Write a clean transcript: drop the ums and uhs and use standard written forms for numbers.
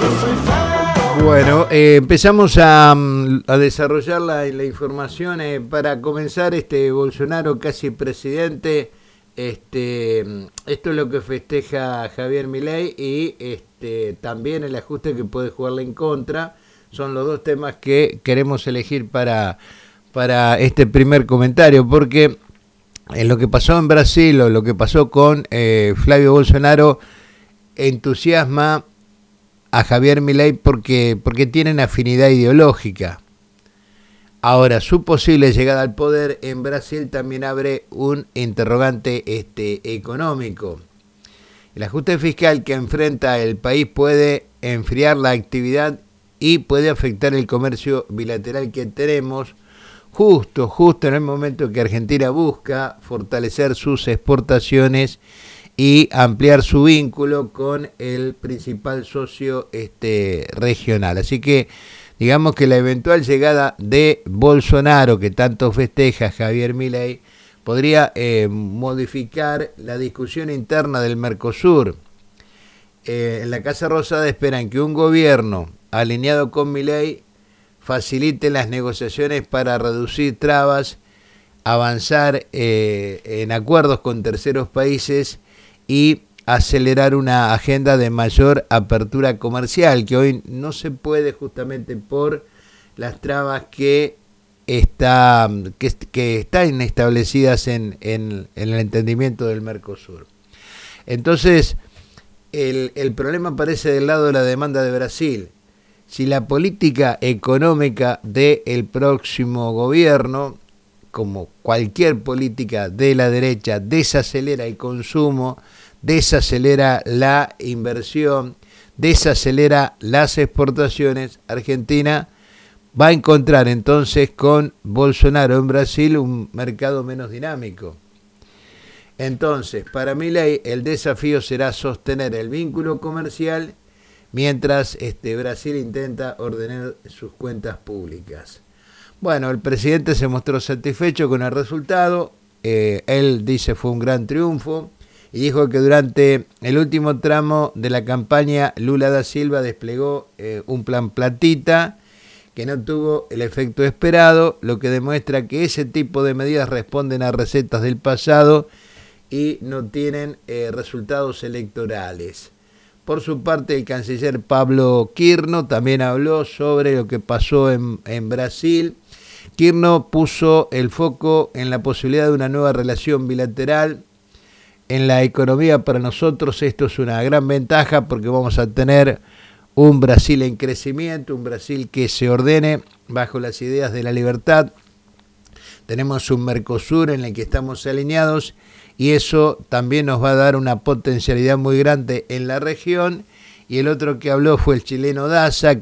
Bueno, empezamos a desarrollar la información para comenzar. Bolsonaro casi presidente, esto es lo que festeja Javier Milei y también el ajuste que puede jugarle en contra. Son los dos temas que queremos elegir para este primer comentario, porque en lo que pasó en Brasil o lo que pasó con Flavio Bolsonaro entusiasma a Javier Milei porque tienen afinidad ideológica. Ahora, su posible llegada al poder en Brasil también abre un interrogante económico. El ajuste fiscal que enfrenta el país puede enfriar la actividad y puede afectar el comercio bilateral que tenemos justo en el momento que Argentina busca fortalecer sus exportaciones y ampliar su vínculo con el principal socio regional. Así que digamos que la eventual llegada de Bolsonaro, que tanto festeja Javier Milei, podría modificar la discusión interna del Mercosur. En la Casa Rosada esperan que un gobierno alineado con Milei facilite las negociaciones para reducir trabas, avanzar en acuerdos con terceros países y acelerar una agenda de mayor apertura comercial, que hoy no se puede justamente por las trabas que están establecidas en el entendimiento del Mercosur. Entonces, el problema aparece del lado de la demanda de Brasil. Si la política económica del próximo gobierno, como cualquier política de la derecha, desacelera el consumo, desacelera la inversión, desacelera las exportaciones, Argentina va a encontrar entonces con Bolsonaro en Brasil un mercado menos dinámico. Entonces, para Milei el desafío será sostener el vínculo comercial mientras Brasil intenta ordenar sus cuentas públicas. Bueno, el presidente se mostró satisfecho con el resultado. Él dice fue un gran triunfo y dijo que durante el último tramo de la campaña Lula da Silva desplegó un plan platita que no tuvo el efecto esperado, lo que demuestra que ese tipo de medidas responden a recetas del pasado y no tienen resultados electorales. Por su parte, el canciller Pablo Quirno también habló sobre lo que pasó en Brasil. Quirno puso el foco en la posibilidad de una nueva relación bilateral. En la economía, para nosotros esto es una gran ventaja porque vamos a tener un Brasil en crecimiento, un Brasil que se ordene bajo las ideas de la libertad. Tenemos un Mercosur en el que estamos alineados y eso también nos va a dar una potencialidad muy grande en la región. Y el otro que habló fue el chileno Daza,